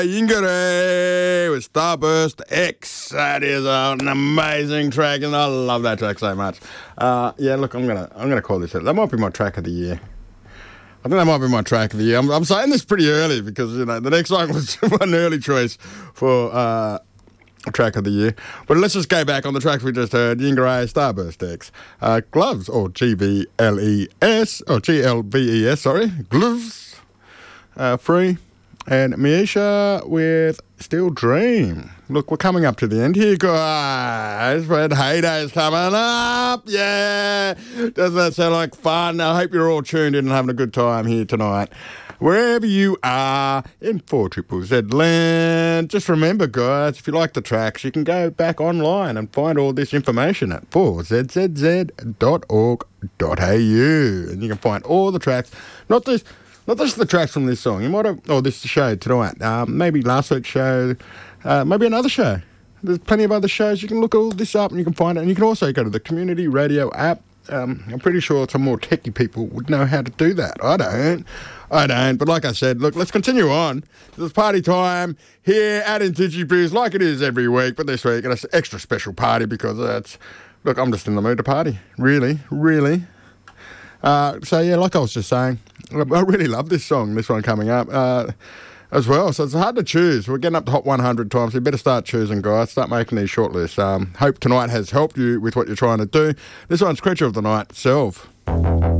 Yingere with Starburst X. That is an amazing track, and I love that track so much. Yeah, look, I'm gonna call this it. That might be my track of the year. I think that might be my track of the year. I'm saying this pretty early because the next song was an early choice for track of the year. But let's just go back on the tracks we just heard. Yingere, Starburst X, Gloves, or GVLES, or GLVES, sorry, Gloves, Free. And Miesha with Still Dream. Look, we're coming up to the end here, guys. Red Hayday's coming up. Yeah. Doesn't that sound like fun? I hope you're all tuned in and having a good time here tonight. Wherever you are in 4ZZZ land. Just remember, guys, if you like the tracks, you can go back online and find all this information at 4ZZZ.org.au. And you can find all the tracks, not just the tracks from this song. You might have, this show tonight. Maybe last week's show. Maybe another show. There's plenty of other shows. You can look all this up and you can find it. And you can also go to the Community Radio app. I'm pretty sure some more techie people would know how to do that. I don't. But like I said, look, let's continue on. It's party time here at IndigiBrews like it is every week. But this week, it's an extra special party because look, I'm just in the mood to party. Really, really. So, yeah, like I was just saying, I really love this song, this one coming up as well. So it's hard to choose. We're getting up to Hot 100 times. So you better start choosing, guys. Start making these short lists. Hope tonight has helped you with what you're trying to do. This one's Creature of the Night, Self.